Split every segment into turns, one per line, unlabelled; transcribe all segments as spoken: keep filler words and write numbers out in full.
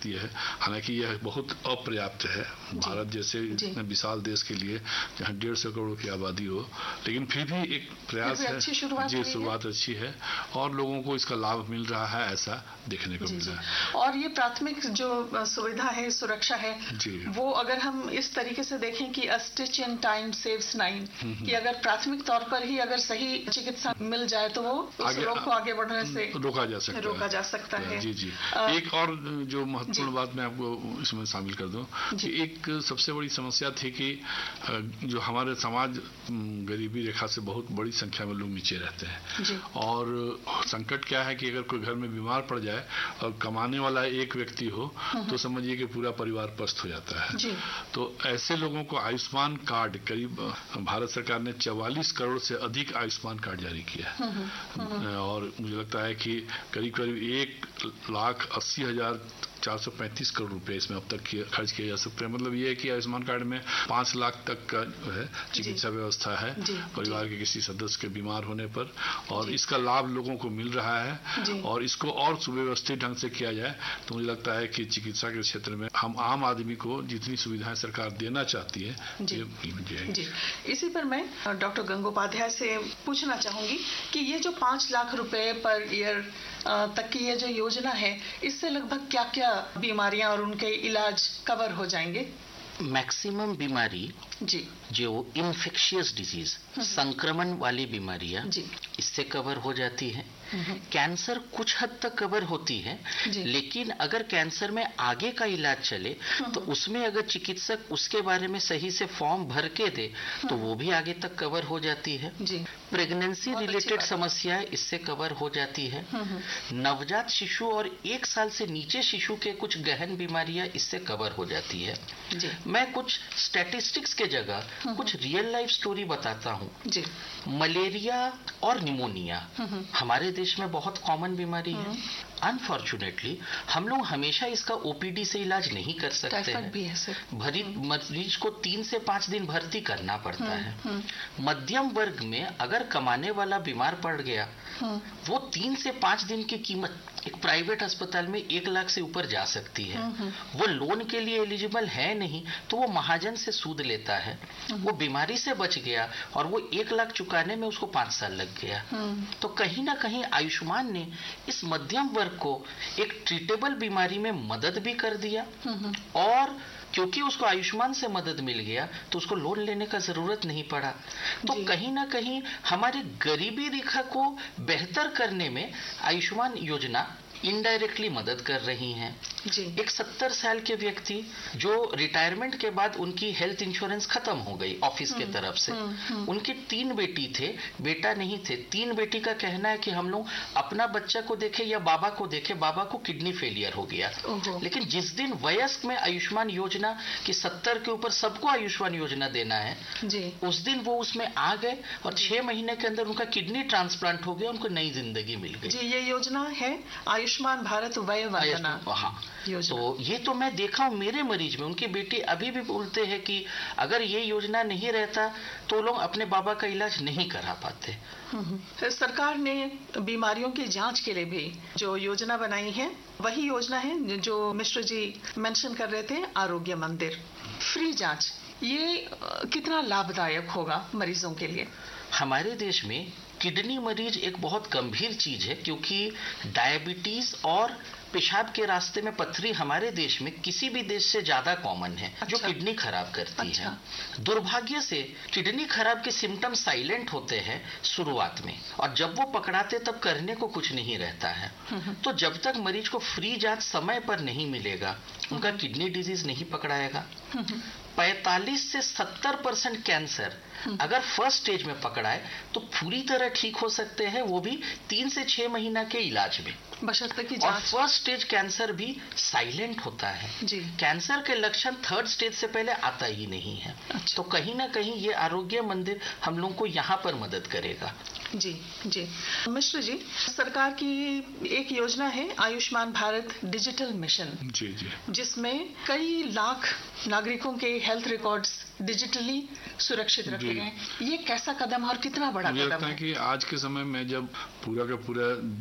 जाती है। हालांकि यह बहुत अपर्याप्त है भारत जैसे विशाल देश के लिए, जहाँ डेढ़ सौ करोड़ की आबादी हो, लेकिन फिर भी एक प्रयास है जी, शुरुआत अच्छी है और लोगों को इसका लाभ मिल रहा है, ऐसा देखने को मिला है।
और ये प्राथमिक जो सुविधा है, सुरक्षा है, वो अगर हम इस तरीके से देखें कि अ stitch in time saves nine, कि अगर प्राथमिक तौर पर ही अगर सही चिकित्सा मिल जाए तो वो उस रोग को आगे बढ़ने से
रोका जा सकता
रोका है। जा सकता है
जी जी आ, एक और जो महत्वपूर्ण बात मैं आपको इसमें शामिल कर दूं कि एक सबसे बड़ी समस्या थी कि जो हमारे समाज गरीबी रेखा से बहुत बड़ी संख्या में लोग नीचे रहते हैं, और संकट क्या है कि अगर कोई घर में बीमार पड़ जाए और कमाने वाला एक व्यक्ति हो तो समझिए कि पूरा परिवार पस्त हो जाता है। तो ऐसे लोगों को आयुष्मान कार्ड, करीब भारत सरकार ने चौवालीस करोड़ से अधिक आयुष्मान कार्ड जारी किया है, और मुझे लगता है कि करीब करीब एक लाख अस्सी हजार चार सौ पैंतीस करोड़ रुपए इसमें अब तक खर्च किए जा सकते हैं। मतलब ये है कि आयुष्मान कार्ड में पांच लाख तक का जो है चिकित्सा व्यवस्था है परिवार के किसी सदस्य के बीमार होने पर, और इसका लाभ लोगों को मिल रहा है। और इसको और सुव्यवस्थित ढंग से किया जाए तो मुझे लगता है कि चिकित्सा के क्षेत्र में हम आम आदमी को जितनी सुविधाएं सरकार देना चाहती है ये मिल जाएगी।
इसी पर मैं डॉक्टर गंगोपाध्याय से पूछना चाहूंगी कि ये जो पांच लाख रुपए पर ईयर तक की ये जो योजना है, इससे लगभग क्या क्या बीमारियां और उनके इलाज कवर हो जाएंगे?
मैक्सिमम बीमारी
जी
जो इन्फेक्शियस डिजीज, संक्रमण वाली बीमारियां, इससे कवर हो जाती है। कैंसर कुछ हद तक कवर होती है, लेकिन अगर कैंसर में आगे का इलाज चले तो उसमें अगर चिकित्सक उसके बारे में सही से फॉर्म भर के दे तो वो भी आगे तक कवर हो जाती है। प्रेगनेंसी रिलेटेड समस्याएं इससे कवर हो जाती है। नवजात शिशु और एक साल से नीचे शिशु के कुछ गहन बीमारियां इससे कवर हो जाती है। मैं कुछ स्टैटिस्टिक्स के जगह कुछ रियल लाइफ स्टोरी बताता हूँ। मलेरिया और निमोनिया हमारे देश में बहुत कॉमन बीमारी है। अनफॉर्चुनेटली हम लोग हमेशा इसका ओपीडी से इलाज नहीं कर सकते हैं।
भी है सर।
भरी मरीज को तीन से पांच दिन भर्ती करना पड़ता है। मध्यम वर्ग में अगर कमाने वाला बीमार पड़ गया वो तीन से पांच दिन की कीमत एक प्राइवेट अस्पताल में एक लाख से ऊपर जा सकती है। वो लोन के लिए एलिजिबल है नहीं तो वो महाजन से सूद लेता है। वो बीमारी से बच गया और वो एक लाख चुकाने में उसको पांच साल लग गया। तो कहीं ना कहीं आयुष्मान ने इस मध्यम वर्ग को एक ट्रीटेबल बीमारी में मदद भी कर दिया, और क्योंकि उसको आयुष्मान से मदद मिल गया तो उसको लोन लेने का जरूरत नहीं पड़ा। तो कहीं ना कहीं हमारी गरीबी रेखा को बेहतर करने में आयुष्मान योजना इनडायरेक्टली मदद कर रही हैं।
जी।
एक सत्तर साल के व्यक्ति जो रिटायरमेंट के बाद उनकी हेल्थ इंश्योरेंस खत्म हो गई ऑफिस के तरफ से, उनके तीन बेटी थे, बेटा नहीं थे, तीन बेटी का कहना है कि हम लोग अपना बच्चा को देखे या बाबा को देखे, बाबा को किडनी फेलियर हो गया। लेकिन जिस दिन वयस्क में आयुष्मान योजना की सत्तर के ऊपर सबको आयुष्मान योजना देना है
जी।
उस दिन वो उसमें आ गए और छह महीने के अंदर उनका किडनी ट्रांसप्लांट हो गया, उनको नई जिंदगी मिल गई।
जी, ये योजना है आयुष्मान भारत वय वंदना।
हाँ, तो ये तो मैं देखा हूँ मेरे मरीज में, उनकी बेटी अभी भी बोलते हैं कि अगर ये योजना नहीं रहता तो लोग अपने बाबा का इलाज नहीं करा पाते।
सरकार ने बीमारियों की जांच के लिए भी जो योजना बनाई है वही योजना है जो मिश्र जी मेंशन कर रहे थे, आरोग्य मंदिर फ्री जांच। ये कितना लाभदायक होगा मरीजों के लिए?
हमारे देश में किडनी मरीज एक बहुत गंभीर चीज है, क्योंकि डायबिटीज और पेशाब के रास्ते में पथरी हमारे देश में किसी भी देश से ज्यादा कॉमन है। अच्छा। जो किडनी खराब करती अच्छा। है। दुर्भाग्य से किडनी खराब के सिम्टम साइलेंट होते हैं शुरुआत में, और जब वो पकड़ाते तब करने को कुछ नहीं रहता है। तो जब तक मरीज को फ्री जांच समय पर नहीं मिलेगा उनका किडनी डिजीज नहीं पकड़ाएगा। पैंतालीस से सत्तर परसेंट कैंसर अगर फर्स्ट स्टेज में पकड़ाए तो पूरी तरह ठीक हो सकते हैं, वो भी तीन से छह महीना के इलाज में,
बशर्ते की
जांच। और फर्स्ट स्टेज कैंसर भी साइलेंट होता है जी। कैंसर के लक्षण थर्ड स्टेज से पहले आता ही नहीं है। अच्छा। तो कहीं ना कहीं ये आरोग्य मंदिर हम लोगों को यहाँ पर मदद करेगा।
जी जी मिश्र जी, सरकार की एक योजना है आयुष्मान भारत डिजिटल मिशन
जी जी,
जिसमें कई लाख नागरिकों के हेल्थ रिकॉर्ड्स डिजिटली सुरक्षित रखे गए। ये कैसा कदम और कितना बड़ा कदम है?
मुझे लगता है कि आज के समय में जब पूरा का पूरा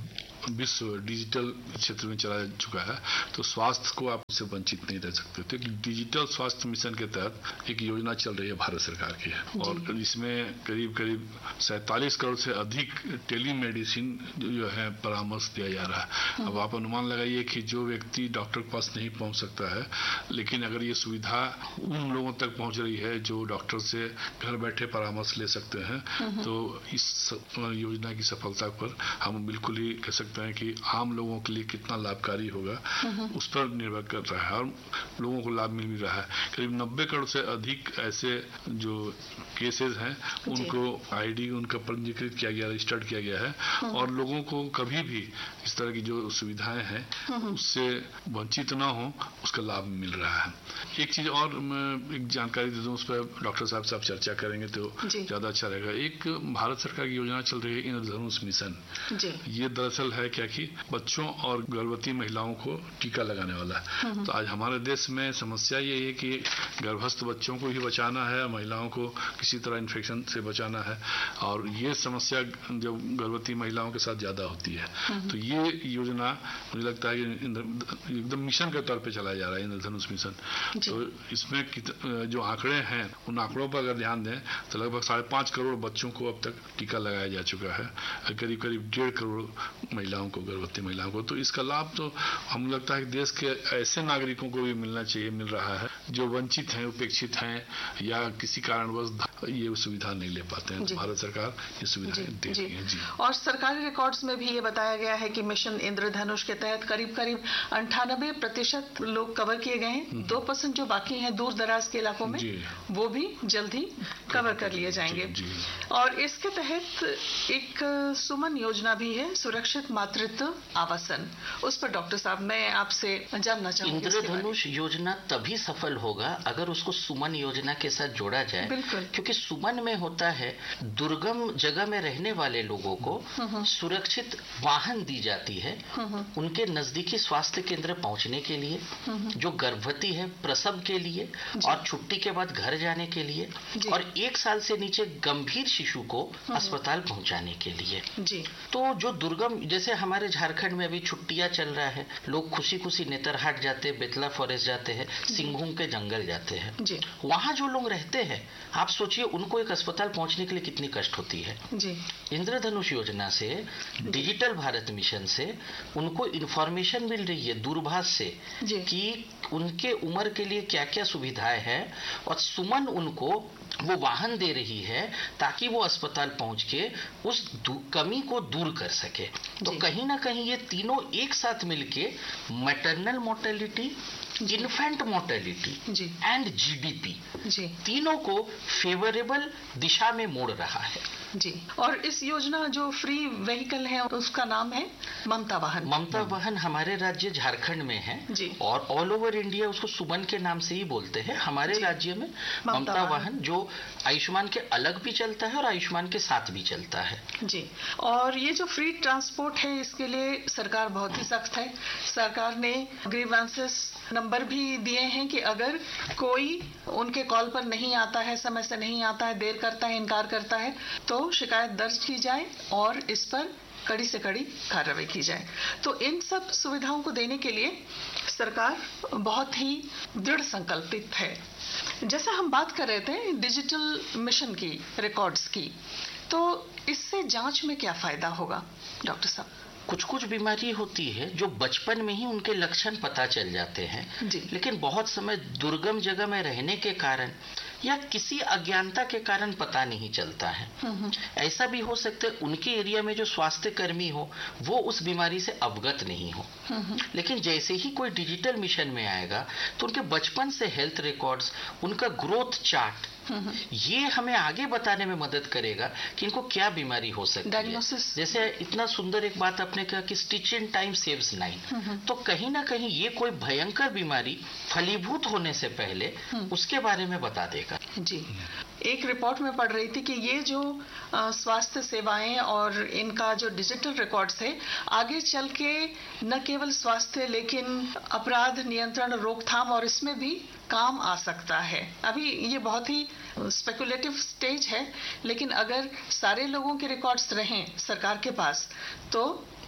विश्व डिजिटल क्षेत्र में चला चुका है, तो स्वास्थ्य को आप उससे वंचित नहीं रह सकते। तो डिजिटल स्वास्थ्य मिशन के तहत एक योजना चल रही है भारत सरकार की, और इसमें करीब करीब सैंतालीस करोड़ से अधिक टेलीमेडिसिन जो है परामर्श दिया जा रहा है। अब आप अनुमान लगाइए कि जो व्यक्ति डॉक्टर के पास नहीं पहुंच सकता है, लेकिन अगर ये सुविधा उन लोगों तक पहुंच रही है जो डॉक्टर से घर बैठे परामर्श ले सकते हैं, तो इस योजना की सफलता पर हम बिल्कुल ही कह सकते हैं कि आम लोगों के लिए कितना लाभकारी होगा उस पर निर्भर कर रहा है, और लोगों को लाभ मिल भी रहा है। करीब नब्बे करोड़ से अधिक ऐसे जो केसेस हैं उनको आईडी उनका पंजीकृत किया गया, रजिस्टर्ड किया गया है, और लोगों को कभी भी इस तरह की जो सुविधाएं हैं उससे वंचित ना हो, उसका लाभ मिल रहा है। एक चीज और मैं एक जानकारी दे दूं, उस पर डॉक्टर साहब से आप चर्चा करेंगे तो ज्यादा अच्छा रहेगा। एक भारत सरकार की योजना चल रही है इंद्रधनुष मिशन। ये दरअसल है क्या कि बच्चों और गर्भवती महिलाओं को टीका लगाने वाला है। तो आज हमारे देश में समस्या ये है कि गर्भस्थ बच्चों को ही बचाना है, महिलाओं को किसी तरह इन्फेक्शन से बचाना है, और ये समस्या जब गर्भवती महिलाओं के साथ ज्यादा होती है। तो ये योजना मुझे लगता है कि एकदम मिशन के तौर पे चलाया जा रहा है, इंद्रधनुष मिशन। तो इसमें जो आंकड़े हैं उन आंकड़ों पर अगर ध्यान दें तो लगभग साढ़े पांच करोड़ बच्चों को अब तक टीका लगाया जा चुका है, करीब करीब डेढ़ करोड़ महिलाओं को, गर्भवती महिलाओं को। तो इसका लाभ तो हम लगता है कि देश के ऐसे नागरिकों को भी मिलना चाहिए, मिल रहा है जो वंचित हैं, उपेक्षित हैं, या किसी कारणवश ये सुविधा नहीं ले पाते हैं। तो भारत सरकार ये सुविधा दे रही है। जी।
और सरकारी रिकॉर्ड्स में भी ये बताया गया है कि मिशन इंद्रधनुष के तहत करीब करीब अंठानबे प्रतिशत लोग कवर किए गए हैं। दो परसेंट जो बाकी हैं दूर दराज के इलाकों में, वो भी जल्द ही कवर कर लिए जाएंगे। और इसके तहत एक सुमन योजना भी है, सुरक्षित मातृत्व आवासन। उस पर डॉक्टर साहब मैं आपसे जानना चाहूंगी।
इंद्रधनुष योजना तभी सफल होगा अगर उसको सुमन योजना के साथ जोड़ा जाए, क्योंकि सुमन में होता है दुर्गम जगह में रहने वाले लोगों को सुरक्षित वाहन दी जाती है उनके नजदीकी स्वास्थ्य केंद्र पहुंचने के लिए, जो गर्भवती है प्रसव के लिए और छुट्टी के बाद घर जाने के लिए, और एक साल से नीचे गंभीर शिशु को अस्पताल पहुंचाने के लिए।
जी।
तो जो दुर्गम, जैसे हमारे झारखंड में अभी छुट्टियां चल रहा है, लोग खुशी खुशी नेतरहाट जाते हैं, बेतला फॉरेस्ट जाते हैं, सिंहभूम के जंगल जाते हैं। वहां जो लोग रहते हैं, आप सोचिए उनको एक अस्पताल पहुंचने के लिए कितनी कष्ट होती है।
जी।
इंद्रधनुष योजना से, डिजिटल भारत मिशन से उनको इंफॉर्मेशन मिल रही है दूरभाष से कि उनके उम्र के लिए क्या क्या सुविधाएं हैं, और सुमन उनको वो वाहन दे रही है ताकि वो अस्पताल पहुंच के उस कमी को दूर कर सके। तो कहीं ना कहीं ये तीनों एक साथ मिलके maternal mortality, infant mortality and GDP, तीनों को फेवरेबल दिशा में मोड़ रहा है।
जी। और इस योजना जो फ्री व्हीकल है उसका नाम है ममता वाहन।
ममता वाहन हमारे राज्य झारखंड में है जी। और ऑल ओवर इंडिया उसको सुमन के नाम से ही बोलते हैं। हमारे राज्य में ममता वाहन जो आयुष्मान के अलग भी चलता है और आयुष्मान के साथ भी चलता है।
जी। और ये जो फ्री ट्रांसपोर्ट है इसके लिए सरकार बहुत ही सख्त है। सरकार ने ग्रीवांसेस नंबर भी दिए हैं कि अगर कोई उनके कॉल पर नहीं आता है, समय से नहीं आता है, देर करता है, इनकार करता है, तो शिकायत दर्ज की जाए और इस पर कड़ी से कड़ी कार्रवाई की जाए। तो इन सब सुविधाओं को देने के लिए सरकार बहुत ही दृढ़ संकल्पित है। जैसा हम बात कर रहे थे डिजिटल मिशन की, रिकॉर्ड्स की, तो इससे जांच में क्या फायदा होगा डॉक्टर साहब?
कुछ कुछ बीमारी होती है जो बचपन में ही उनके लक्षण पता चल जाते हैं, लेकिन बहुत समय दुर्गम जगह में रहने के कारण या किसी अज्ञानता के कारण पता नहीं चलता है। ऐसा भी हो सकता है उनके एरिया में जो स्वास्थ्य कर्मी हो वो उस बीमारी से अवगत नहीं हो, लेकिन जैसे ही कोई डिजिटल मिशन में आएगा तो उनके बचपन से हेल्थ रिकॉर्ड्स, उनका ग्रोथ चार्ट, ये हमें आगे बताने में मदद करेगा कि इनको क्या बीमारी हो सकती है। जैसे इतना सुंदर एक बात आपने कहा कि stitch in time saves nine, तो कहीं ना कहीं ये कोई भयंकर बीमारी फलीभूत होने से पहले उसके बारे में बता देगा।
जी। एक रिपोर्ट में पढ़ रही थी कि ये जो स्वास्थ्य सेवाएं और इनका जो डिजिटल रिकॉर्ड्स है आगे चल के न केवल स्वास्थ्य लेकिन अपराध नियंत्रण, रोकथाम और इसमें भी काम आ सकता है। अभी ये बहुत ही स्पेकुलेटिव स्टेज है, लेकिन अगर सारे लोगों के रिकॉर्ड्स रहें सरकार के पास तो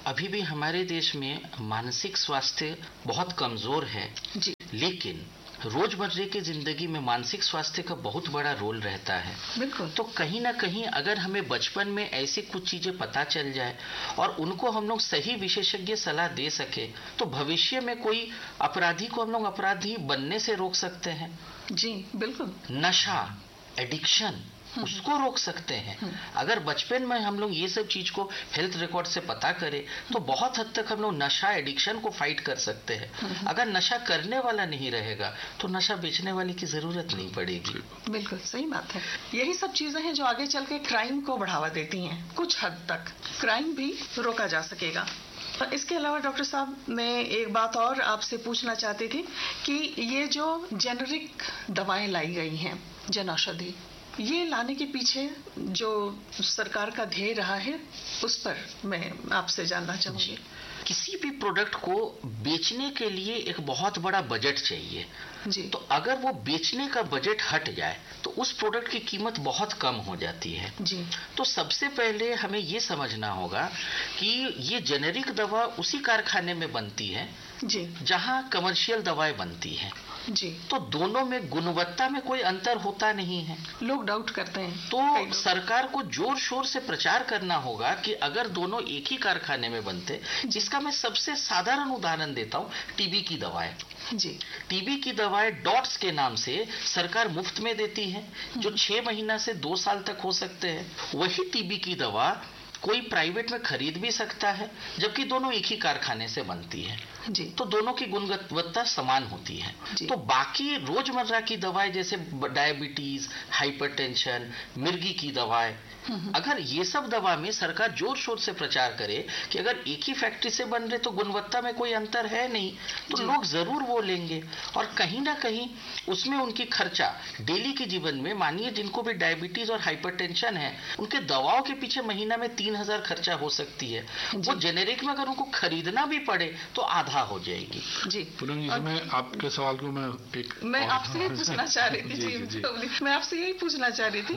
अभी भी हमारे देश में मानसिक स्वास्थ्य बहुत कमजोर है
जी।
लेकिन रोजमर्रे की जिंदगी में मानसिक स्वास्थ्य का बहुत बड़ा रोल रहता है।
बिल्कुल।
तो कहीं ना कहीं अगर हमें बचपन में ऐसी कुछ चीजें पता चल जाए और उनको हम लोग सही विशेषज्ञ सलाह दे सके तो भविष्य में कोई अपराधी को हम लोग अपराधी बनने से रोक सकते हैं।
जी बिल्कुल।
नशा, एडिक्शन, उसको रोक सकते हैं। अगर बचपन में हम लोग ये सब चीज को हेल्थ रिकॉर्ड से पता करें तो बहुत हद तक हम लोग नशा, एडिक्शन को फाइट कर सकते हैं। अगर नशा करने वाला नहीं रहेगा तो नशा बेचने वाले की जरूरत नहीं पड़ेगी।
बिल्कुल सही बात है। यही सब चीजें हैं जो आगे चल के क्राइम को बढ़ावा देती हैं। कुछ हद तक क्राइम भी रोका जा सकेगा। इसके अलावा डॉक्टर साहब, मैं एक बात और आपसे पूछना चाहती थी कि ये जो जेनरिक दवाएं लाई गई हैं, जन औषधि, ये लाने के पीछे जो सरकार का ध्येय रहा है उस पर मैं आपसे जानना चाहूंगी।
किसी भी प्रोडक्ट को बेचने के लिए एक बहुत बड़ा बजट चाहिए
जी।
तो अगर वो बेचने का बजट हट जाए तो उस प्रोडक्ट की कीमत बहुत कम हो जाती है
जी।
तो सबसे पहले हमें ये समझना होगा कि ये जेनेरिक दवा उसी कारखाने में बनती है
जी
जहां कमर्शियल दवाएं बनती हैं
जी।
तो दोनों में गुणवत्ता में कोई अंतर होता नहीं है।
लोग डाउट करते हैं।
तो सरकार को जोर शोर से प्रचार करना होगा कि अगर दोनों एक ही कारखाने में बनते, जिसका मैं सबसे साधारण उदाहरण देता हूँ, टीबी की दवाएं
जी।
टीबी की दवाएं डॉट्स के नाम से सरकार मुफ्त में देती है जो छह महीना से दो साल तक हो सकते हैं। वही टीबी की दवा कोई प्राइवेट में खरीद भी सकता है जबकि दोनों एक ही कारखाने से बनती है
जी।
तो दोनों की गुणवत्ता समान होती है। तो बाकी रोजमर्रा की दवाएं जैसे डायबिटीज, हाइपरटेंशन, मिर्गी की दवाएं, अगर ये सब दवा में सरकार जोर शोर से प्रचार करे कि अगर एक ही फैक्ट्री से बन रहे तो गुणवत्ता में कोई अंतर है नहीं तो लोग जरूर वो लेंगे। और कहीं ना कहीं उसमें उनकी खर्चा डेली के जीवन में, मानिए जिनको भी डायबिटीज और हाइपरटेंशन है उनके दवाओं के पीछे महीना में तीन हजार खर्चा हो सकती है। वो जेनेरिक में अगर उनको खरीदना भी पड़े तो आधा हो जाएगी।
जी
पूनम जी, मैं आपके सवाल को मैं एक
मैं आपसे यही पूछना चाह रही थी जी, जी, जी। मैं आपसे यही पूछना चाह रही थी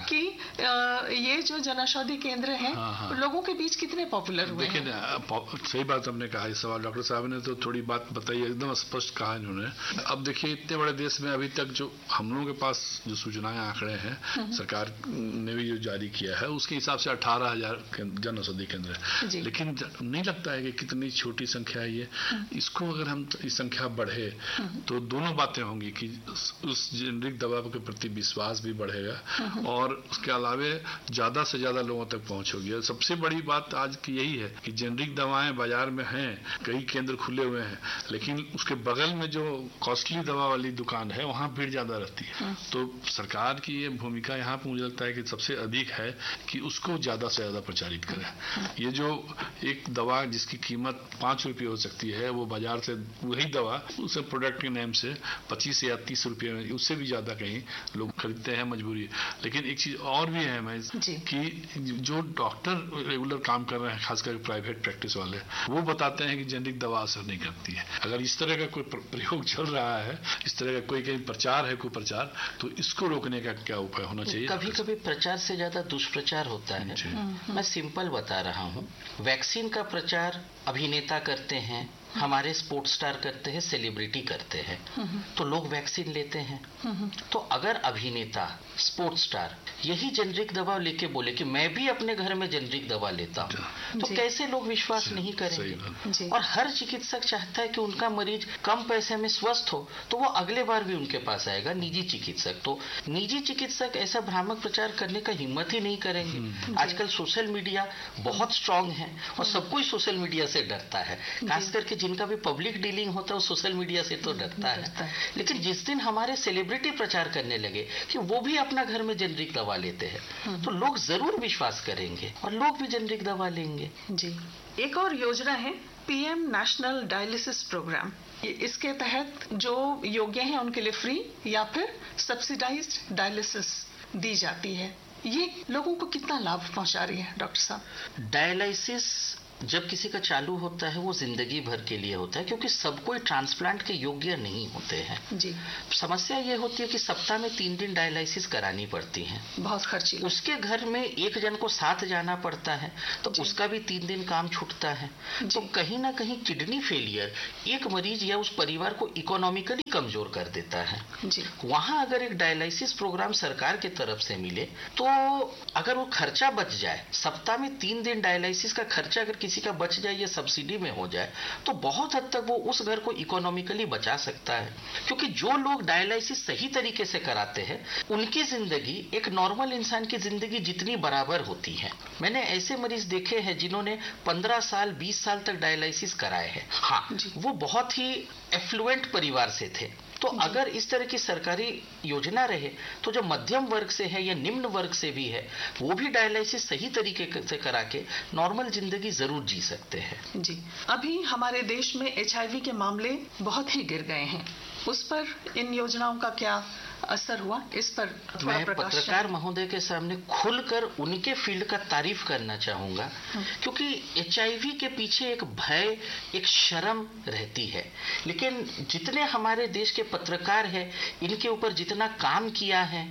कि आ, ये जो जनऔषधि केंद्र हैं हाँ, हाँ। लोगों के बीच कितने पॉपुलर हुए हैं?
देखिए सही बात हमने कहा इस सवाल, डॉक्टर साहब ने तो थोड़ी बात बताई, एकदम स्पष्ट कहा इन्होंने। अब देखिए इतने बड़े देश में अभी तक जो हम लोगों के पास जो सूचनाएं, आंकड़े हैं सरकार ने भी जो जारी किया है उसके हिसाब से अठारह हजार जन औषधि केंद्र है, लेकिन नहीं लगता है कि कितनी छोटी संख्या है ये। इसको अगर हम इस संख्या बढ़े तो दोनों बातें होंगी कि उस जेनरिक दवा के प्रति विश्वास भी बढ़ेगा और उसके अलावे ज्यादा से ज्यादा लोगों तक पहुंच होगी। सबसे बड़ी बात आज की यही है कि जेनरिक दवाएं बाजार में हैं, कई केंद्र खुले हुए हैं, लेकिन उसके बगल में जो कॉस्टली दवा वाली दुकान है वहां भीड़ ज्यादा रहती है। तो सरकार की ये भूमिका यहाँ पे मुझे लगता है कि सबसे अधिक है कि उसको ज्यादा से ज्यादा प्रचारित करें। ये जो एक दवा जिसकी कीमत पांच रुपये हो सकती है वो बाजार से वही दवा उस प्रोडक्ट के नेम से पच्चीस या तीस रुपये में, उससे भी ज्यादा कहीं लोग खरीदते हैं, मजबूरी। लेकिन एक चीज और भी है मैं कि जो डॉक्टर रेगुलर काम कर रहे हैं, खासकर प्राइवेट प्रैक्टिस वाले, वो बताते हैं कि जेनरिक दवा असर नहीं करती है। अगर इस तरह का कोई प्रयोग चल रहा है, इस तरह का कोई कहीं प्रचार है, कोई प्रचार, तो इसको रोकने का क्या उपाय होना चाहिए?
कभी कभी प्रचार से ज्यादा दुष्प्रचार होता है। मैं सिंपल बता रहा हूँ, वैक्सीन का प्रचार अभिनेता करते हैं, हमारे स्पोर्ट्स स्टार करते हैं, सेलिब्रिटी करते हैं, तो लोग वैक्सीन लेते हैं। तो अगर अभिनेता, स्पोर्ट्स स्टार यही जेनरिक दवा लेके बोले कि मैं भी अपने घर में जेनरिक दवा लेता हूँ तो कैसे लोग विश्वास नहीं करेंगे? और हर चिकित्सक चाहता है कि उनका मरीज कम पैसे में स्वस्थ हो तो वो अगले बार भी उनके पास आएगा, निजी चिकित्सक। तो निजी चिकित्सक ऐसा भ्रामक प्रचार करने का हिम्मत ही नहीं करेंगे। आजकल सोशल मीडिया बहुत स्ट्रांग है और सब कोई सोशल मीडिया से डरता है, खास करके जिनका भी पब्लिक डीलिंग होता है वो सोशल मीडिया से तो डरता है। लेकिन जिस दिन हमारे सेलिब्रिटी प्रचार करने लगे कि वो भी अपना घर में जेनरिक दवा लेते हैं तो लोग जरूर विश्वास करेंगे और लोग भी जेनरिक दवा लेंगे।
जी। एक और योजना है पीएम नेशनल डायलिसिस प्रोग्राम। इसके तहत जो योग्य हैं उनके लिए फ्री या फिर सब्सिडाइज्ड डायलिसिस दी जाती है। ये लोगों को कितना लाभ पहुंचा रही है डॉक्टर साहब?
डायलिसिस जब किसी का चालू होता है वो जिंदगी भर के लिए होता है, क्योंकि सब कोई ट्रांसप्लांट के योग्य नहीं होते हैं
जी।
समस्या ये होती है कि सप्ताह में तीन दिन डायलिसिस करानी पड़ती है,
बहुत खर्चीला।
उसके घर में एक जन को साथ जाना पड़ता है तो उसका भी तीन दिन काम छूटता है। तो कहीं ना कहीं किडनी फेलियर एक मरीज या उस परिवार को इकोनॉमिकली कमजोर कर देता है
जी।
वहां अगर एक डायलिसिस प्रोग्राम सरकार की तरफ से मिले तो अगर वो खर्चा बच जाए, सप्ताह में तीन दिन डायलिसिस का खर्चा अगर किसी का बच जाए या सब्सिडी में हो जाए तो बहुत हद तक वो उस घर को इकोनॉमिकली बचा सकता है। क्योंकि जो लोग डायलिसिस सही तरीके से कराते हैं उनकी जिंदगी एक नॉर्मल इंसान की जिंदगी जितनी बराबर होती है। मैंने ऐसे मरीज देखे हैं जिन्होंने पंद्रह साल बीस साल तक डायलिसिस कराए हैं। हाँ, वो बहुत ही एफ्लुएंट परिवार से थे। तो अगर इस तरह की सरकारी योजना रहे तो जो मध्यम वर्ग से है या निम्न वर्ग से भी है वो भी डायलिसिस सही तरीके से करा के नॉर्मल जिंदगी जरूर जी सकते हैं
जी। अभी हमारे देश में एचआईवी के मामले बहुत ही गिर गए हैं, उस पर इन योजनाओं का क्या असर हुआ, इस पर
मैं पत्रकार महोदय के सामने खुलकर उनके फील्ड का तारीफ करना चाहूंगा, क्योंकि एचआईवी के पीछे एक भय, एक शर्म रहती है। लेकिन जितने हमारे देश के पत्रकार हैं इनके ऊपर जितना काम किया है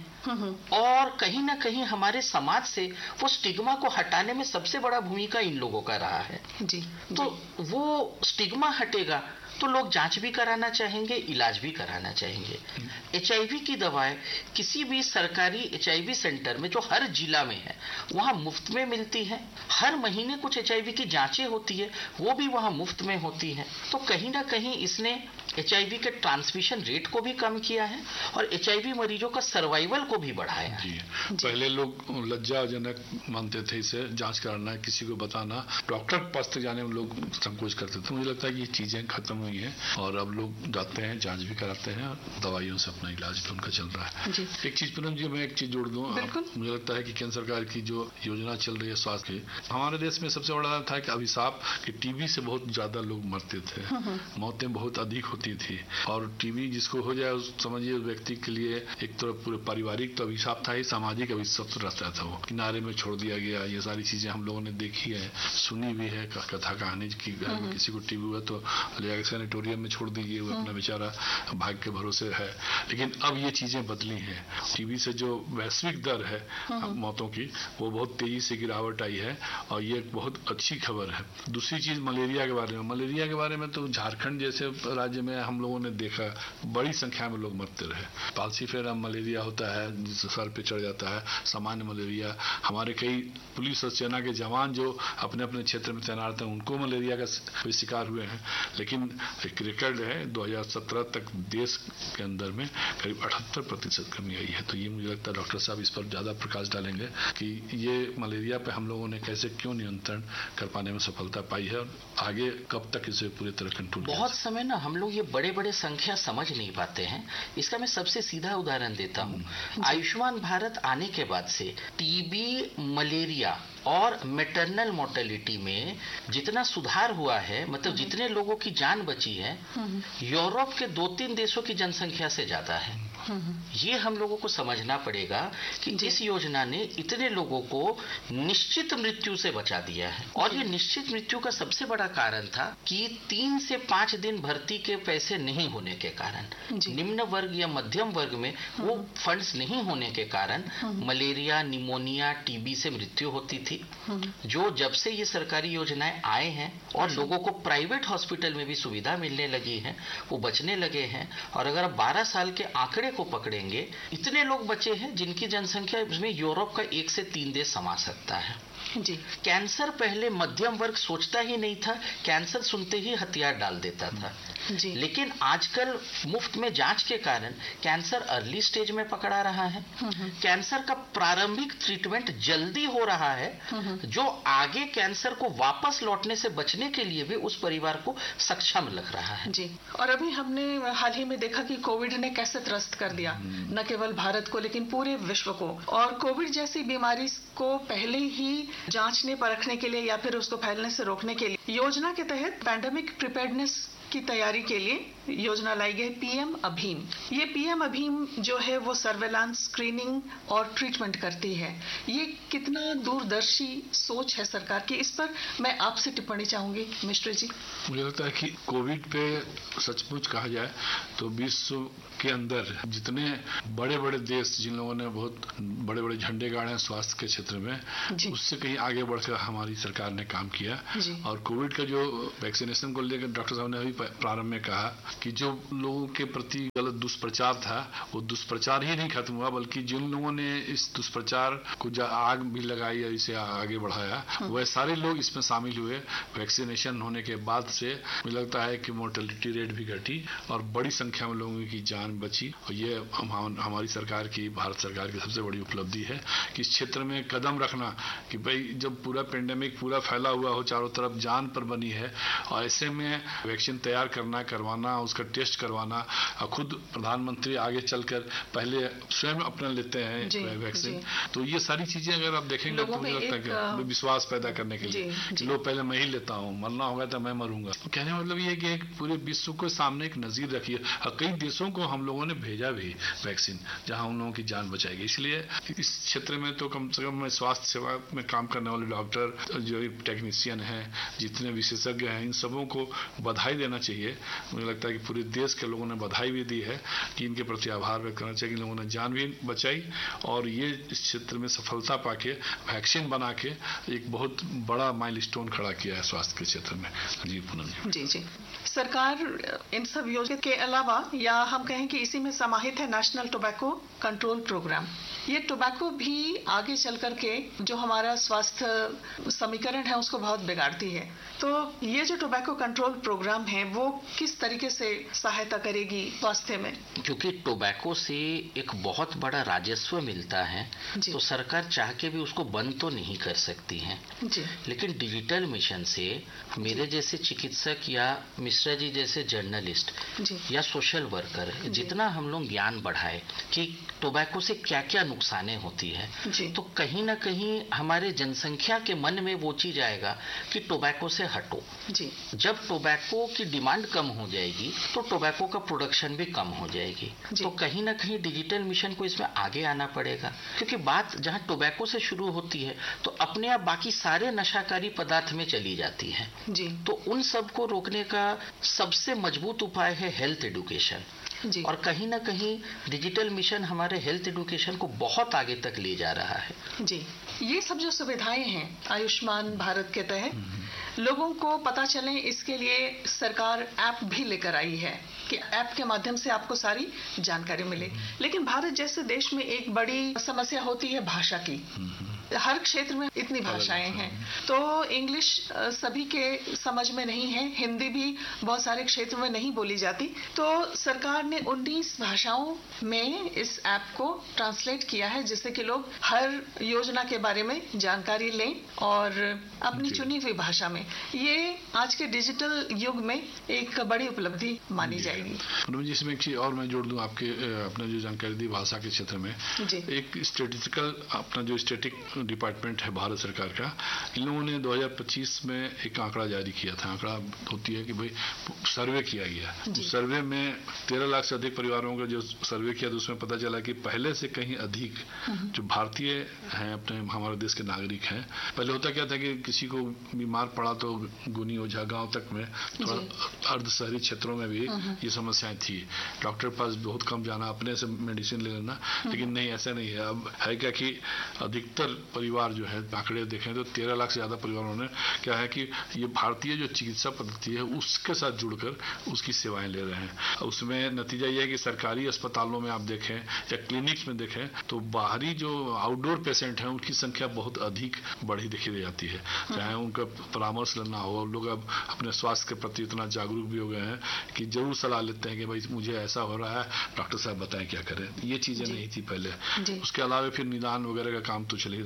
और कहीं ना कहीं हमारे समाज से वो स्टिग्मा को हटाने में सबसे बड़ा भूमिका इन लोगों का रहा है
जी।
तो वो स्टिग्मा हटेगा तो लोग जांच भी कराना चाहेंगे, इलाज भी कराना चाहेंगे। एचआईवी की दवाएं किसी भी सरकारी एचआईवी सेंटर में जो हर जिला में है वहां मुफ्त में मिलती है। हर महीने कुछ एचआईवी की जांचें होती है वो भी वहां मुफ्त में होती है। तो कहीं ना कहीं इसने एचआईवी के ट्रांसमिशन रेट को भी कम किया है और एचआईवी मरीजों का सर्वाइवल को भी बढ़ाया है।
जी। पहले लोग लज्जाजनक मानते थे इसे जांच कराना, किसी को बताना, डॉक्टर के पास तक जाने में लोग संकोच करते थे। मुझे लगता है कि ये चीजें खत्म हुई हैं और अब लोग जाते हैं, जांच भी कराते हैं और दवाइयों से अपना इलाज भी उनका चल रहा है। एक चीज पूनम जी, मैं एक चीज जोड़ दूं, मुझे लगता है कि केंद्र सरकार की जो योजना चल रही है स्वास्थ्य की, हमारे देश में सबसे बड़ा था कि अभिशाप कि टीबी से बहुत ज्यादा लोग मरते थे, मौतें बहुत अधिक होती थी और टीबी जिसको हो जाए उस समझिए व्यक्ति के लिए एक तो पूरे पारिवारिक तो अभिशाप था ही, सामाजिक अभिशाप रहता था। वो किनारे में छोड़ दिया गया, ये सारी चीजें हम लोगों ने देखी है, सुनी भी है कथा कहानी की। घर में किसी को टीबी हुआ तो ले जाकर सैनिटोरियम में छोड़ दीजिए, वो अपना बेचारा भाग्य के भरोसे है। लेकिन अब ये चीजें बदली हैं। टीबी से जो वैश्विक दर है मौतों की वो बहुत तेजी से गिरावट आई है और ये बहुत अच्छी खबर है। दूसरी चीज मलेरिया के बारे में, मलेरिया के बारे में तो झारखंड जैसे राज्य में हम लोगों ने देखा बड़ी संख्या में लोग मरते रहे। पाल्सीफेरम मलेरिया होता है जिससे सर पे चढ़ जाता है, सामान्य मलेरिया। हमारे कई पुलिस और सेना के जवान जो अपने अपने क्षेत्र में तैनात हैं उनको मलेरिया का शिकार हुए हैं। लेकिन एक रिकॉर्ड है दो हज़ार सत्रह तक देश के अंदर में करीब अठहत्तर प्रतिशत कमी आई है। तो ये मुझे लगता है डॉक्टर साहब इस पर ज्यादा प्रकाश डालेंगे कि ये मलेरिया पे हम लोगों ने कैसे क्यों नियंत्रण कर पाने में सफलता पाई है और आगे कब तक इसे पूरी तरह कंट्रोल।
बहुत समय ना हम लोग ये बड़े बड़े संख्या समझ नहीं पाते हैं। इसका मैं सबसे सीधा उदाहरण देता हूँ। आयुष्मान भारत आने के बाद से टीबी, मलेरिया और मैटरनल मोर्टेलिटी में जितना सुधार हुआ है, मतलब जितने लोगों की जान बची है, यूरोप के दो तीन देशों की जनसंख्या से ज्यादा है। ये हम लोगों को समझना पड़ेगा कि इस योजना ने इतने लोगों को निश्चित मृत्यु से बचा दिया है। और ये निश्चित मृत्यु का सबसे बड़ा कारण था कि तीन से पांच दिन भर्ती के पैसे नहीं होने के कारण, निम्न वर्ग या मध्यम वर्ग में वो फंड्स नहीं होने के कारण मलेरिया, निमोनिया, टीबी से मृत्यु होती थी। जो जब से ये सरकारी योजनाएं आए हैं और लोगों को प्राइवेट हॉस्पिटल में भी सुविधा मिलने लगी है, वो बचने लगे हैं। और अगर आप बारह साल के आंकड़े को पकड़ेंगे, इतने लोग बचे हैं जिनकी जनसंख्या इसमें यूरोप का एक से तीन देश समा सकता है।
जी।
कैंसर पहले मध्यम वर्ग सोचता ही नहीं था, कैंसर सुनते ही हथियार डाल देता था।
जी।
लेकिन आजकल मुफ्त में जांच के कारण कैंसर अर्ली स्टेज में पकड़ा रहा है। कैंसर का प्रारंभिक ट्रीटमेंट जल्दी हो रहा है, जो आगे कैंसर को वापस लौटने से बचने के लिए भी उस परिवार को सक्षम लग रहा है।
जी। और अभी हमने हाल ही में देखा कि कोविड ने कैसे त्रस्त कर दिया न केवल भारत को लेकिन पूरे विश्व को। और कोविड जैसी बीमारी को पहले ही जांचने परखने के लिए या फिर उसको फैलने से रोकने के लिए योजना के तहत पैंडेमिक प्रिपेयर्डनेस की तैयारी के लिए योजना लाई गई पीएम अभीम। ये पीएम अभीम जो है वो सर्वेलांस, स्क्रीनिंग और ट्रीटमेंट करती है। ये कितना दूरदर्शी सोच है सरकार की, इस पर मैं आपसे टिप्पणी चाहूंगी मिश्र जी।
मुझे लगता है कि कोविड पे सचमुच कहा जाए तो विश्व के अंदर जितने बड़े बड़े देश जिन लोगों ने बहुत बड़े बड़े झंडे गाड़े हैं स्वास्थ्य के क्षेत्र में, उससे कहीं आगे बढ़कर हमारी सरकार ने काम किया। और कोविड का जो वैक्सीनेशन को लेकर डॉक्टर साहब ने अभी प्रारंभ में कहा कि जो लोगों के प्रति गलत दुष्प्रचार था वो दुष्प्रचार ही नहीं खत्म हुआ, बल्कि जिन लोगों ने इस दुष्प्रचार को आग भी लगाई या इसे आगे बढ़ाया वह सारे लोग इसमें शामिल हुए। वैक्सीनेशन होने के बाद से मुझे लगता है कि मोर्टेलिटी रेट भी घटी और बड़ी संख्या में लोगों की जान बची। और ये हम, हमारी सरकार की, भारत सरकार की सबसे बड़ी उपलब्धि है कि इस क्षेत्र में कदम रखना कि भाई जब पूरा पेंडेमिक पूरा फैला हुआ हो, चारों तरफ जान पर बनी है और ऐसे में वैक्सीन तैयार करना, करवाना, उसका टेस्ट करवाना, और खुद प्रधानमंत्री आगे चलकर पहले स्वयं अपना लेते हैं वैक्सीन। तो ये सारी चीजें अगर आप देखेंगे तो मुझे लगता है कि विश्वास पैदा करने के लिए कि लो पहले मैं ही लेता हूँ, मरना होगा तो मैं मरूंगा। कहने का मतलब ये कि एक पूरे विश्व को सामने एक नजीर रखी है। और कई देशों को हम लोगों ने भेजा भी वैक्सीन जहां उन लोगों की जान बचाएगी। इसलिए इस क्षेत्र में तो कम से कम स्वास्थ्य सेवा में काम करने वाले डॉक्टर, जो टेक्नीशियन हैं, जितने विशेषज्ञ हैं, इन सबों को बधाई देना चाहिए। मुझे लगता है कि पूरे देश के लोगों ने बधाई भी दी है कि इनके प्रति आभार व्यक्त करना चाहिए कि लोगों ने जान भी बचाई और ये इस क्षेत्र में सफलता पाके वैक्सीन बना के एक बहुत बड़ा माइलस्टोन खड़ा किया है स्वास्थ्य के क्षेत्र में। जी पूनम
जी जी सरकार इन सब योजना के अलावा या हम कहें कि इसी में समाहित है नेशनल टोबैको कंट्रोल प्रोग्राम। ये टोबैको भी आगे चल करके जो हमारा स्वास्थ्य समीकरण है उसको बहुत बिगाड़ती है। तो ये जो टोबैको कंट्रोल प्रोग्राम है वो किस तरीके से सहायता करेगी स्वास्थ्य में?
क्योंकि टोबैको से एक बहुत बड़ा राजस्व मिलता है तो सरकार चाह के भी उसको बंद तो नहीं कर सकती है जी। लेकिन डिजिटल मिशन से मेरे जैसे चिकित्सक या मिश्रा जी जैसे जर्नलिस्ट या सोशल वर्कर जितना हम लोग ज्ञान बढ़ाए कि टोबैको से क्या क्या नुकसानें होती है तो कहीं ना कहीं हमारे जनसंख्या के मन में वो चीज आएगा कि टोबैको से हटो जी। जब टोबैको की डिमांड कम हो जाएगी तो टोबैको का प्रोडक्शन भी कम हो जाएगी। तो कहीं ना कहीं डिजिटल मिशन को इसमें आगे आना पड़ेगा क्योंकि बात जहां टोबैको से शुरू होती है तो अपने आप बाकी सारे नशाकारी पदार्थ में चली जाती है जी। तो उन सब को रोकने का सबसे मजबूत उपाय है हेल्थ एडुकेशन जी। और कहीं ना कहीं डिजिटल मिशन हमारे हेल्थ एडुकेशन को बहुत आगे तक ले जा रहा है
जी। ये सब जो सुविधाएं हैं आयुष्मान भारत के तहत लोगों को पता चले इसके लिए सरकार ऐप भी लेकर आई है कि ऐप के माध्यम से आपको सारी जानकारी मिले। लेकिन भारत जैसे देश में एक बड़ी समस्या होती है भाषा की। हर क्षेत्र में इतनी भाषाएं हैं तो इंग्लिश सभी के समझ में नहीं है, हिंदी भी बहुत सारे क्षेत्रों में नहीं बोली जाती। तो सरकार ने उन्नीस भाषाओं में इस ऐप को ट्रांसलेट किया है जिससे कि लोग हर योजना के बारे में जानकारी लें और अपनी चुनी हुई भाषा में। ये आज के डिजिटल युग में एक बड़ी उपलब्धि मानी जाएगी।
जिसमें और मैं जोड़ दूं आपके अपने जो जानकारी दी भाषा के क्षेत्र में एक स्टैटिस्टिकल अपना जो स्टैटिक डिपार्टमेंट है भारत सरकार का, इन लोगों ने दो हज़ार पच्चीस में एक आंकड़ा जारी किया था। आंकड़ा होती है कि भाई सर्वे किया गया, सर्वे में तेरह लाख से अधिक परिवारों का जो सर्वे किया तो उसमें पता चला कि पहले से कहीं अधिक जो भारतीय हैं अपने हमारे देश के नागरिक हैं। पहले होता क्या था कि किसी को बीमार पड़ा तो गुनी ओझा गांव तक में, थोड़ा अर्ध शहरी क्षेत्रों में भी ये समस्याएं थी, डॉक्टर के पास बहुत कम जाना, अपने से मेडिसिन ले लेना। लेकिन नहीं, ऐसा नहीं है। अब है क्या कि अधिकतर परिवार जो है आंकड़े देखें तो तेरह लाख से ज्यादा परिवारों ने क्या है कि ये भारतीय जो चिकित्सा पद्धति है उसके साथ जुड़कर उसकी सेवाएं ले रहे हैं। उसमें नतीजा ये है कि सरकारी अस्पतालों में आप देखें या क्लिनिक्स में देखें तो बाहरी जो आउटडोर पेशेंट हैं उनकी संख्या बहुत अधिक बढ़ी दिखी जाती है। चाहे उनका परामर्श लेना हो, लोग अब अपने स्वास्थ्य के प्रति इतना जागरूक भी हो गए हैं कि जरूर सलाह लेते हैं कि भाई मुझे ऐसा हो रहा है, डॉक्टर साहब बताएं क्या करें। ये चीजें नहीं थी पहले। उसके अलावा फिर निदान वगैरह का काम तो चल ही रहा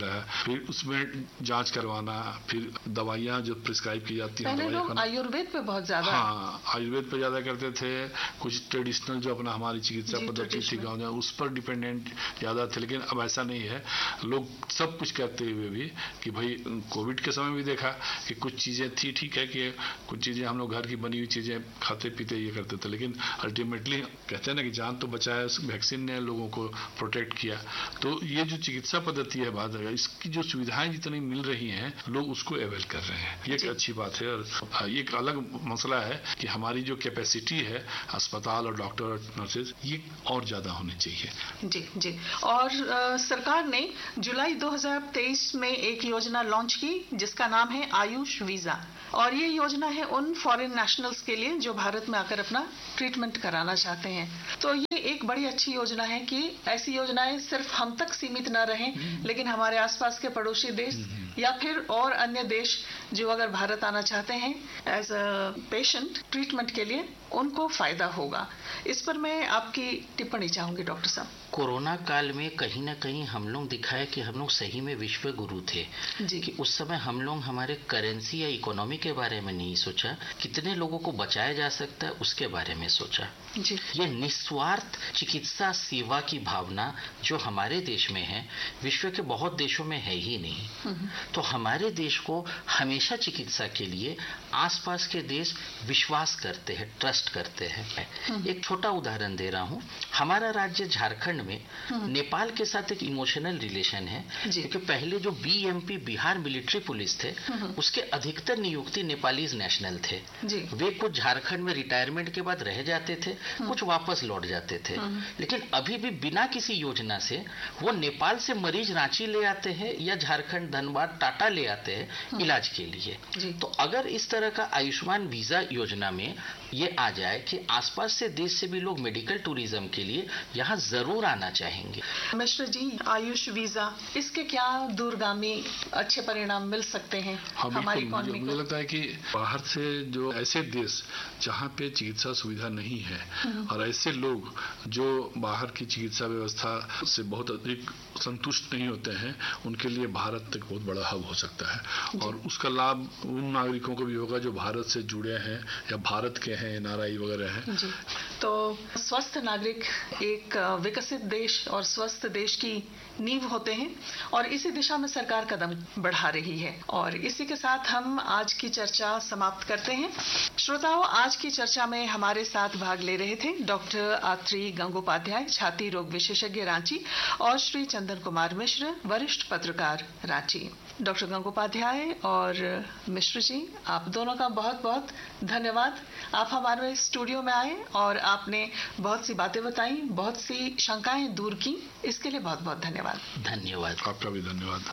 होता है, फिर उसमें जांच करवाना, फिर दवाइयाँ जो प्रिस्क्राइब की जाती हैं,
पहले लोग आयुर्वेद पे बहुत ज्यादा
हाँ आयुर्वेद पे ज्यादा करते थे, कुछ ट्रेडिशनल जो अपना हमारी चिकित्सा पद्धति थी गाँव में उस पर डिपेंडेंट ज्यादा थे। लेकिन अब ऐसा नहीं है, लोग सब कुछ कहते हुए भी कि भाई कोविड के समय भी देखा कि कुछ चीजें थी, ठीक है कि कुछ चीजें हम लोग घर की बनी हुई चीजें खाते पीते ये करते थे, लेकिन अल्टीमेटली कहते हैं ना कि जान तो बचाया, वैक्सीन ने लोगों को प्रोटेक्ट किया। तो ये जो चिकित्सा पद्धति है बात है, इसकी जो सुविधाएं जितनी मिल रही हैं लोग उसको अवेल कर रहे हैं, ये एक अच्छी बात है। और एक अलग मसला है कि हमारी जो कैपेसिटी है अस्पताल और डॉक्टर और नर्सेज ये और ज्यादा होनी चाहिए।
जी जी। और आ, सरकार ने जुलाई दो हज़ार तेईस में एक योजना लॉन्च की जिसका नाम है आयुष वीजा, और ये योजना है उन फॉरेन नेशनल्स के लिए जो भारत में आकर अपना ट्रीटमेंट कराना चाहते हैं। तो ये एक बड़ी अच्छी योजना है कि ऐसी योजनाएं सिर्फ हम तक सीमित न रहें, लेकिन हमारे आसपास के पड़ोसी देश या फिर और अन्य देश जो अगर भारत आना चाहते हैं एज अ पेशेंट ट्रीटमेंट के लिए, उनको फायदा होगा। इस पर मैं आपकी टिप्पणी चाहूंगी डॉक्टर साहब।
कोरोना काल में कहीं ना कहीं हम लोग दिखाए कि हम लोग सही में विश्व गुरु थे जी। कि उस समय हम लोग हमारे करेंसी या इकोनॉमी के बारे में नहीं सोचा, कितने लोगों को बचाया जा सकता है उसके बारे में सोचा जी। ये निस्वार्थ चिकित्सा सेवा की भावना जो हमारे देश में है विश्व के बहुत देशों में है ही नहीं। तो हमारे देश को हमेशा चिकित्सा के लिए आसपास के देश विश्वास करते हैं, ट्रस्ट करते हैं। एक छोटा उदाहरण दे रहा हूँ, हमारा राज्य झारखंड में नेपाल के साथ एक इमोशनल रिलेशन है, क्योंकि पहले जो बीएमपी बिहार मिलिट्री पुलिस थे उसके अधिकतर नियुक्ति नेपालीज नेशनल थे। वे कुछ झारखंड में रिटायरमेंट के बाद रह जाते थे, कुछ वापस लौट जाते थे, लेकिन अभी भी बिना किसी योजना से वो नेपाल से मरीज रांची ले आते हैं या झारखंड धनबाद टाटा ले आते हैं इलाज के लिए। तो अगर इस तरह का आयुष्मान वीजा योजना में ये आ जाए कि आसपास से देश से भी लोग मेडिकल टूरिज्म के लिए यहाँ जरूर आना चाहेंगे।
मिश्र जी, आयुष वीजा इसके क्या दूरगामी अच्छे परिणाम मिल सकते हैं हमारी इकोनॉमी को?
मुझे लगता है कि बाहर से जो ऐसे देश जहाँ पे चिकित्सा सुविधा नहीं है और ऐसे लोग जो बाहर की चिकित्सा व्यवस्था से बहुत अधिक संतुष्ट नहीं होते हैं, उनके लिए भारत एक बहुत बड़ा हब हो सकता है और उसका लाभ उन नागरिकों को भी होगा जो भारत से जुड़े हैं या भारत के हैं, एनआरआई वगैरह हैं।
जी। तो स्वस्थ नागरिक एक विकसित देश और स्वस्थ देश की नींव होते हैं और इसी दिशा में सरकार कदम बढ़ा रही है। और इसी के साथ हम आज की चर्चा समाप्त करते हैं। श्रोताओं, आज की चर्चा में हमारे साथ भाग ले रहे थे डॉक्टर आत्री गंगोपाध्याय, छाती रोग विशेषज्ञ रांची, और श्री चंदन कुमार मिश्र, वरिष्ठ पत्रकार रांची। डॉक्टर गंगोपाध्याय और मिश्र जी, आप दोनों का बहुत बहुत धन्यवाद। आप हमारे स्टूडियो में आए और आपने बहुत सी बातें बताई, बहुत सी शंकाएं दूर की, इसके लिए बहुत बहुत धन्यवाद।
धन्यवाद।
आपका भी धन्यवाद।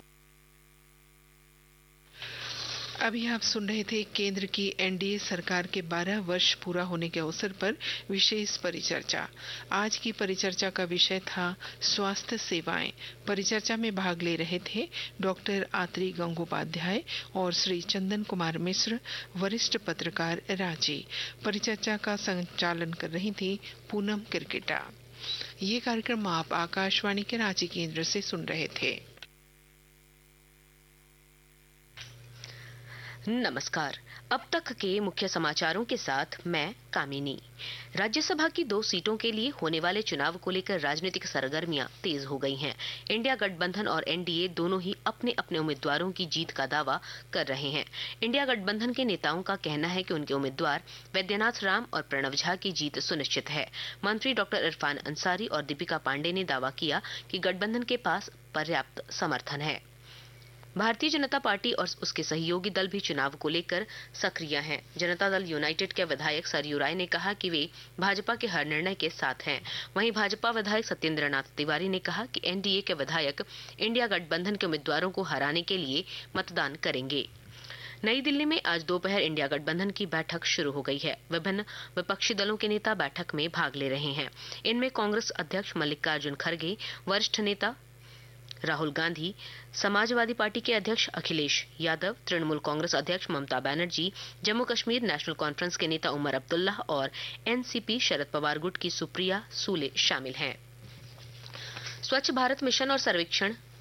अभी आप सुन रहे थे केंद्र की एनडीए सरकार के बारह वर्ष पूरा होने के अवसर पर विशेष परिचर्चा। आज की परिचर्चा का विषय था स्वास्थ्य सेवाएं। परिचर्चा में भाग ले रहे थे डॉक्टर आत्री गंगोपाध्याय और श्री चंदन कुमार मिश्र, वरिष्ठ पत्रकार रांची। परिचर्चा का संचालन कर रही थी पूनम किरकिटा। ये कार्यक्रम आप आकाशवाणी के रांची केंद्र से सुन रहे थे।
नमस्कार। अब तक के मुख्य समाचारों के साथ मैं कामिनी। राज्यसभा की दो सीटों के लिए होने वाले चुनाव को लेकर राजनीतिक सरगर्मियां तेज हो गई हैं। इंडिया गठबंधन और एनडीए दोनों ही अपने अपने उम्मीदवारों की जीत का दावा कर रहे हैं। इंडिया गठबंधन के नेताओं का कहना है कि उनके उम्मीदवार वैद्यनाथ राम और प्रणव झा की जीत सुनिश्चित है। मंत्री डॉक्टर इरफान अंसारी और दीपिका पांडे ने दावा किया कि गठबंधन के पास पर्याप्त समर्थन है। भारतीय जनता पार्टी और उसके सहयोगी दल भी चुनाव को लेकर सक्रिय हैं। जनता दल यूनाइटेड के विधायक सरयू राय ने कहा कि वे भाजपा के हर निर्णय के साथ हैं। वहीं भाजपा विधायक सत्येंद्र नाथ तिवारी ने कहा कि एनडीए के विधायक इंडिया गठबंधन के उम्मीदवारों को हराने के लिए मतदान करेंगे। नई दिल्ली में आज दोपहर इंडिया गठबंधन की बैठक शुरू हो गई है। विभिन्न विपक्षी दलों के नेता बैठक में भाग ले रहे हैं। इनमें कांग्रेस अध्यक्ष मल्लिकार्जुन खड़गे, वरिष्ठ नेता राहुल गांधी, समाजवादी पार्टी के अध्यक्ष अखिलेश यादव, तृणमूल कांग्रेस अध्यक्ष ममता बनर्जी, जम्मू कश्मीर नेशनल कॉन्फ्रेंस के नेता उमर अब्दुल्ला और एनसीपी शरद पवार गुट की सुप्रिया सूले शामिल हैं। स्वच्छ भारत मिशन और सर्वेक्षण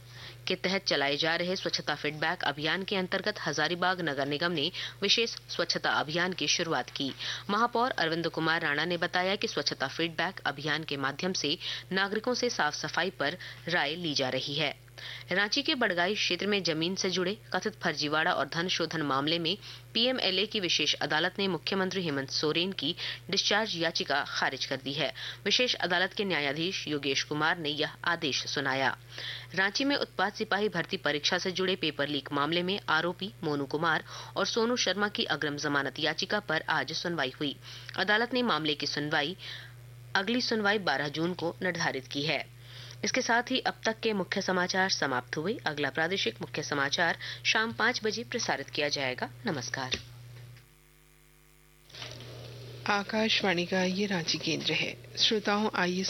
के तहत चलाए जा रहे स्वच्छता फीडबैक अभियान के अंतर्गत हजारीबाग नगर निगम ने विशेष स्वच्छता अभियान की शुरुआत की। महापौर अरविंद कुमार राणा ने बताया कि स्वच्छता फीडबैक अभियान के माध्यम से नागरिकों से साफ सफाई पर राय ली जा रही है। रांची के बड़गाई क्षेत्र में जमीन से जुड़े कथित फर्जीवाड़ा और धन शोधन मामले में पीएमएलए की विशेष अदालत ने मुख्यमंत्री हेमंत सोरेन की डिस्चार्ज याचिका खारिज कर दी है। विशेष अदालत के न्यायाधीश योगेश कुमार ने यह आदेश सुनाया। रांची में उत्पाद सिपाही भर्ती परीक्षा से जुड़े पेपर लीक मामले में आरोपी मोनू कुमार और सोनू शर्मा की अग्रिम जमानत याचिका पर आज सुनवाई हुई। अदालत ने मामले की सुनवाई अगली सुनवाई बारह जून को निर्धारित की है। इसके साथ ही अब तक के मुख्य समाचार समाप्त हुए। अगला प्रादेशिक मुख्य समाचार शाम पाँच बजे प्रसारित किया जाएगा। नमस्कार।
आकाशवाणी का ये रांची केंद्र है। श्रोताओं, आइए